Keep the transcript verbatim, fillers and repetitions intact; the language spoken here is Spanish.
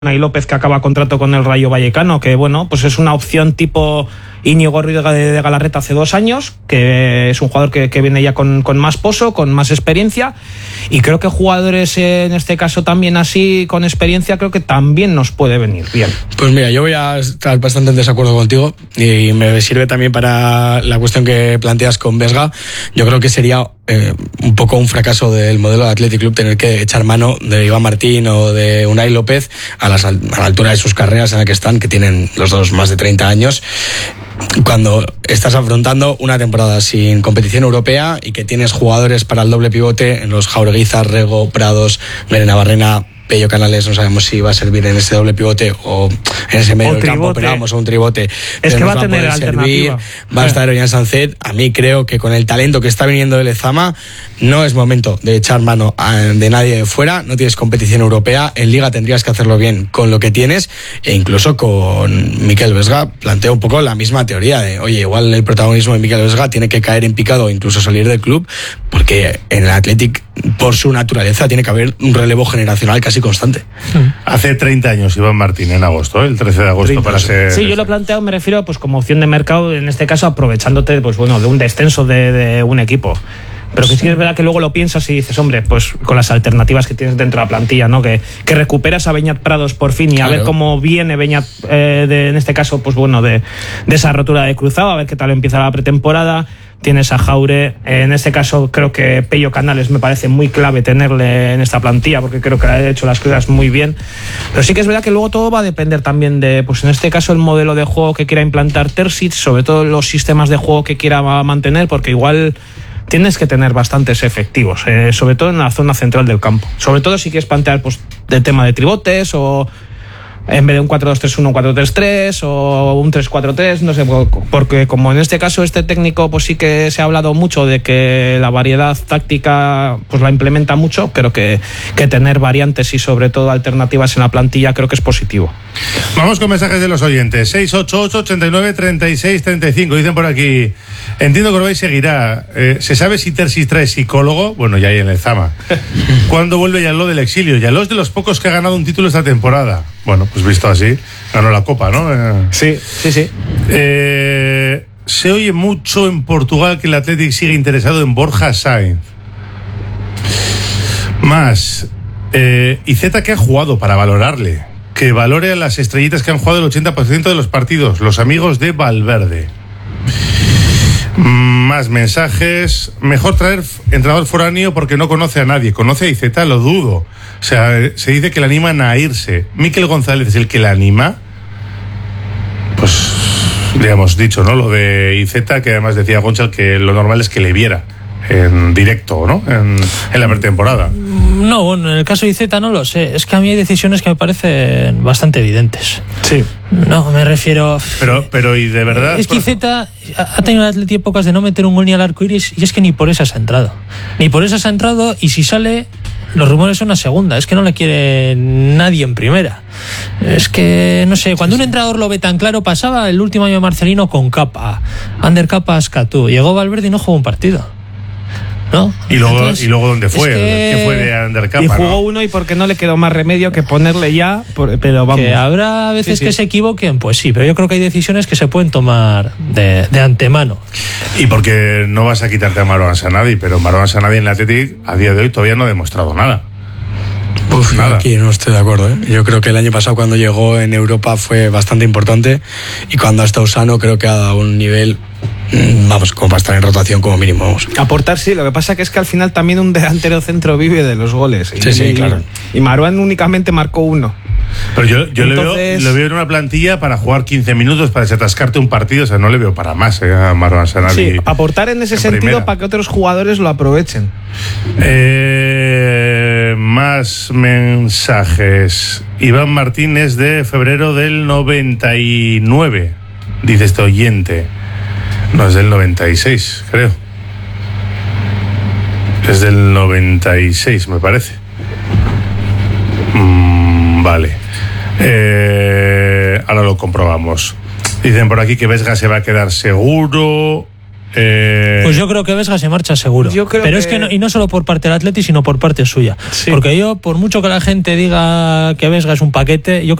Unai López, que acaba contrato con el Rayo Vallecano, que bueno, pues es una opción tipo Íñigo Ruiz de Galarreta hace dos años, que es un jugador que, que viene ya con, con más pozo, con más experiencia, y creo que jugadores en este caso también así, con experiencia, creo que también nos puede venir bien. Pues mira, yo voy a estar bastante en desacuerdo contigo, y me sirve también para la cuestión que planteas con Vesga. Yo creo que sería eh, un poco un fracaso del modelo de Athletic Club tener que echar mano de Iván Martín o de Unai López a, las, a la altura de sus carreras en la que están, que tienen los dos más de treinta años, cuando estás afrontando una temporada sin competición europea y que tienes jugadores para el doble pivote en los Jaureguizar, Rego, Prados, Merena Barrena, Pello Canales. No sabemos si va a servir en ese doble pivote o en ese medio del campo, pero vamos, a un tribote. Es que va a va tener a alternativa. Servir, va a estar Ollán Sancet. A mí creo que con el talento que está viniendo de Lezama no es momento de echar mano a, de nadie de fuera. No tienes competición europea, en Liga tendrías que hacerlo bien con lo que tienes, e incluso con Mikel Vesga planteo un poco la misma teoría de, oye, igual el protagonismo de Mikel Vesga tiene que caer en picado o incluso salir del club, porque en el Athletic, por su naturaleza, tiene que haber un relevo generacional casi constante. Hace treinta años Iván Martín, en agosto, ¿eh? el trece de agosto, treinta, para ser... Sí, yo lo planteo, me refiero pues como opción de mercado, en este caso aprovechándote pues bueno de un descenso de, de un equipo. Pero que sí es verdad que luego lo piensas y dices, hombre, pues con las alternativas que tienes dentro de la plantilla, ¿no? Que, que recuperas a Beñat Prados por fin y claro, a ver cómo viene Beñat, eh, de, en este caso, pues bueno, de, de esa rotura de cruzado, a ver qué tal empieza la pretemporada. Tienes a Jaure, eh, en este caso creo que Pello Canales me parece muy clave tenerle en esta plantilla, porque creo que ha hecho las cosas muy bien. Pero sí que es verdad que luego todo va a depender también de, pues en este caso, el modelo de juego que quiera implantar Terzic, sobre todo los sistemas de juego que quiera mantener, porque igual tienes que tener bastantes efectivos, eh, sobre todo en la zona central del campo. Sobre todo si quieres plantear pues de tema de tribotes, o en vez de un cuatro dos tres uno, un cuatro tres tres o un tres cuatro tres, no sé, porque como en este caso este técnico pues sí que se ha hablado mucho de que la variedad táctica pues la implementa mucho, pero que, que tener variantes y sobre todo alternativas en la plantilla creo que es positivo. Vamos con mensajes de los oyentes. seis ocho ocho, ochenta y nueve, treinta y seis, treinta y cinco. Dicen por aquí, entiendo que Uruguay seguirá. Eh, ¿Se sabe si Terzic trae psicólogo? Bueno, ya hay en el Zama. ¿Cuándo vuelve Yaló del exilio? Yaló es de los pocos que ha ganado un título esta temporada. Bueno, pues visto así, ganó la Copa, ¿no? Eh, sí, sí, sí. Eh, se oye mucho en Portugal que el Athletic sigue interesado en Borja Sainz. Más, eh, Iceta, que ha jugado para valorarle. Que valore a las estrellitas que han jugado el ochenta por ciento de los partidos, los amigos de Valverde. Más mensajes. Mejor traer entrenador foráneo porque no conoce a nadie. Conoce a Iceta, lo dudo. O sea, se dice que le animan a irse. Mikel González es el que le anima. Pues ya hemos dicho, ¿no? Lo de Iceta, que además decía Gonzalo que lo normal es que le viera en directo, ¿no? En, en la pretemporada. No, bueno, en el caso de Iceta no lo sé. Es que a mí hay decisiones que me parecen bastante evidentes. Sí. No, me refiero... Pero, pero y de verdad... Es que Iceta ha tenido en el Atleti épocas de no meter un gol ni al arco iris, y es que ni por esas ha entrado. Ni por esas ha entrado, y si sale, los rumores son a segunda. Es que no le quiere nadie en primera. Es que, no sé, cuando un entrenador lo ve tan claro, pasaba el último año de Marcelino con Capa, Ander Capa, Ascatú. Llegó Valverde y no jugó un partido. ¿No? Y luego, Entonces, y luego ¿dónde fue? Es que... ¿Qué fue de Undercapa? Y jugó ¿no? uno y porque no le quedó más remedio que ponerle ya, por, pero vamos. Que habrá veces sí, sí. que se equivoquen, pues sí, pero yo creo que hay decisiones que se pueden tomar de, de antemano. Y porque no vas a quitarte a Marouane Sanadi, pero Marouane Sanadi en la Athletic a día de hoy todavía no ha demostrado nada. Uf, nada. Aquí no estoy de acuerdo, ¿eh? Yo creo que el año pasado cuando llegó en Europa fue bastante importante, y cuando ha estado sano creo que ha dado un nivel, vamos, como para estar en rotación como mínimo, vamos. Aportar sí, lo que pasa que es que al final también un delantero centro vive de los goles. Sí, y, sí, claro. Y Marouane únicamente marcó uno. Pero yo, yo Entonces... le, veo, le veo en una plantilla para jugar quince minutos, para desatascarte un partido, o sea, no le veo para más, ¿eh? A Marouane Sanadi. Sí, aportar en ese en sentido primera. Para que otros jugadores lo aprovechen. Eh, más mensajes. Iván Martínez de febrero del noventa y nueve, dice este oyente. No, es del noventa y seis, creo. Es del noventa y seis, me parece. Mm, vale. Eh, ahora lo comprobamos. Dicen por aquí que Vesga se va a quedar seguro. Eh... Pues yo creo que Vesga se marcha seguro. Yo creo Pero que... es que no, y no solo por parte del Atleti, sino por parte suya. Sí. Porque yo, por mucho que la gente diga que Vesga es un paquete, yo